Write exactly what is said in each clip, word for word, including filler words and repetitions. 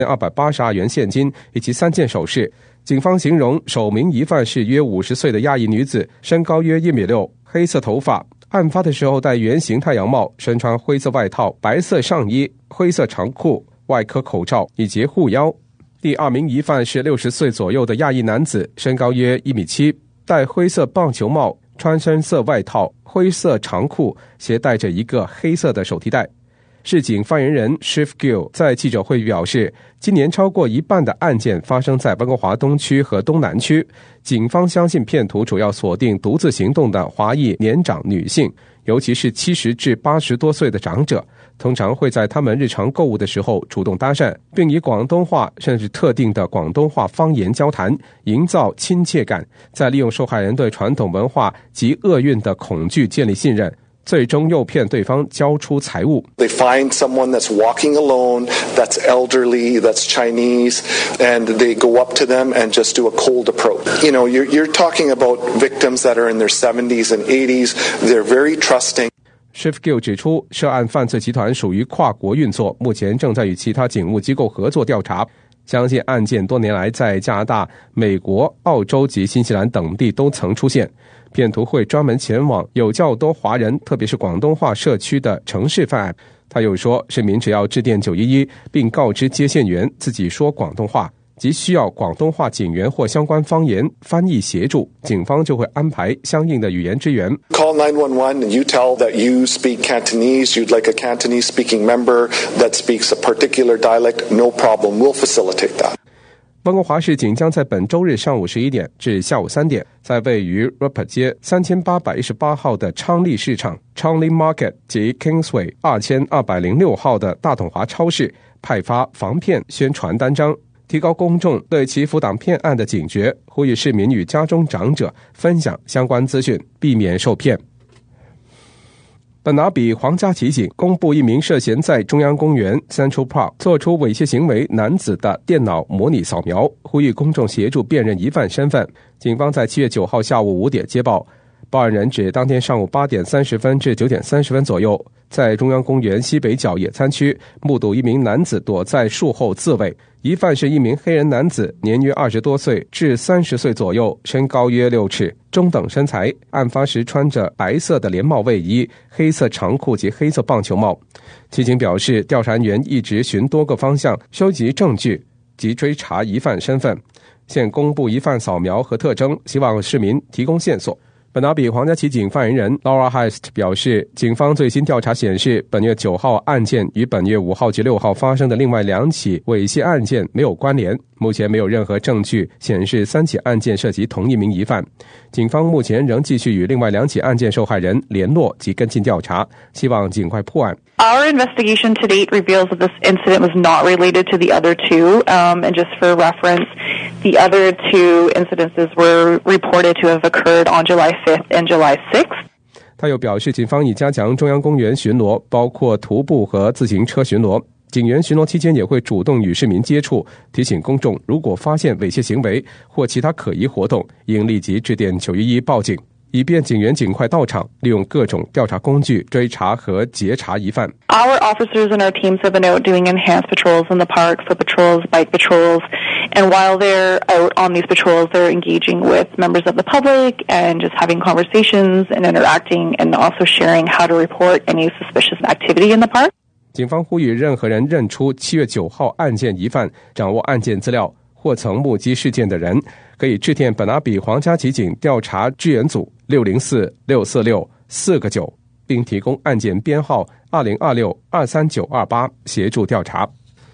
二百八十二元现金以及三件首饰。警方形容首名疑犯是约五十岁的亚裔女子，身高约一米六，黑色头发。案发的时候戴圆形太阳帽，身穿灰色外套、白色上衣、灰色长裤、外科口罩以及护腰。第二名疑犯是六十岁左右的亚裔男子，身高约一米七，戴灰色棒球帽，穿深色外套、灰色长裤，携带着一个黑色的手提袋。市警发言人 Shiv Gill 在记者会表示，今年超过一半的案件发生在温哥华东区和东南区。警方相信骗徒主要锁定独自行动的华裔年长女性，尤其是七十至八十多岁的长者，通常会在他们日常购物的时候主动搭讪，并以广东话甚至特定的广东话方言交谈，营造亲切感，再利用受害人对传统文化及厄运的恐惧建立信任，最终诱骗对方交出财物。 They find someone that's walking alone, that's elderly, that's Chinese, and they go up to them and just do a cold approach. You know, you're, you're talking about victims that are in their seventies and eighties. They're very trusting. Shiv Gill 指出，涉案犯罪集团属于跨国运作，目前正在与其他警务机构合作调查。相信案件多年来在加拿大、美国、澳洲及新西兰等地都曾出现。骗徒会专门前往有较多华人，特别是广东话社区的城市犯案。他又说，市民只要致电九一一，并告知接线员自己说广东话，即需要广东话警员或相关方言翻译协助，警方就会安排相应的语言支援。 Call nine one one and you tell that you speak Cantonese, you'd like a Cantonese speaking member that speaks a particular dialect, no problem, we'll facilitate that. 温哥华市警将在本周日上午十一点至下午三点，在位于 Rupert 街三千八百一十八号的昌利市场 Changli Market 及 Kingsway 二千二百零六号的大统华超市派发防骗宣传单张，提高公众对其辅导骗案的警觉，呼吁市民与家中长者分享相关资讯，避免受骗。本拿比皇家骑警公布一名涉嫌在中央公园 Central Park 做出猥亵行为男子的电脑模拟扫描，呼吁公众协助辨认疑犯身份。警方在七月九号下午五点接报，报案人指当天上午八点三十分至九点三十分左右，在中央公园西北角野餐区目睹一名男子躲在树后自卫。疑犯是一名黑人男子，年约二十多岁至三十岁左右，身高约六尺，中等身材。案发时穿着白色的连帽卫衣、黑色长裤及黑色棒球帽。骑警表示，调查员一直循多个方向收集证据及追查疑犯身份，现公布疑犯扫描和特征，希望市民提供线索。本拿比皇家骑警发言人 Laura Heist 表示，警方最新调查显示，本月九号案件与本月五号及六号发生的另外两起猥亵案件没有关联，目前没有任何证据显示三起案件涉及同一名疑犯。警方目前仍继续与另外两起案件受害人联络及跟进调查，希望尽快破案。 Our investigation to date reveals that this incident was not related to the other two, um, and just for reference, the other two incidences were reported to have occurred on July fifth and July sixth. 他又表示，警方已加强中央公园巡逻，包括徒步和自行车巡逻。警员巡逻期间也会主动与市民接触，提醒公众如果发现猥亵行为或其他可疑活动，应立即致电九一一报警，以便警员尽快到场，利用各种调查工具追查和截查疑犯。 Our officers and our teams have been out doing enhanced patrols in the park, foot patrols, bike patrols, and while they're out on these patrols, they're engaging with members of the public and just having conversations and interacting and also sharing how to report any suspicious activity in the park. 警方呼吁任何人认出七月九号案件疑犯、掌握案件资料或曾目击事件的人，可以致电本拿比皇家骑警调查支援组六零四六四六四个九，并提供案件编号二零二六二三九二八协助调查。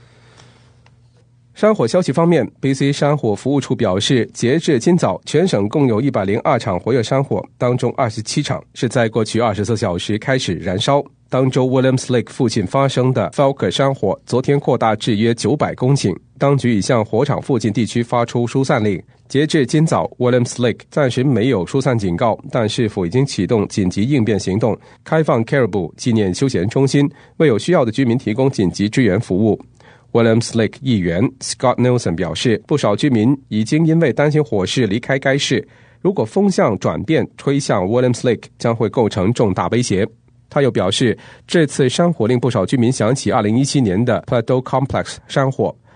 山火消息方面 ，B C 山火服务处表示，截至今早，全省共有一百零二场活跃山火，当中二十七场是在过去二十四小时开始燃烧。当州 Williams Lake 附近发生的 Falker 山火，昨天扩大至约九百公顷，当局已向火场附近地区发出疏散令。截至今早 ，Williams Lake 暂时没有疏散警告，但是否已经启动紧急应变行动，开放 Caribou 纪念休闲中心，为有需要的居民提供紧急支援服务。Williams Lake 议员 Scott Nelson 表示，不少居民已经因为担心火势离开该市，如果风向转变吹向 Williams Lake， 将会构成重大威胁。他又表示，这次山火令不少居民想起二零一七年的 Plateau Complex 山火，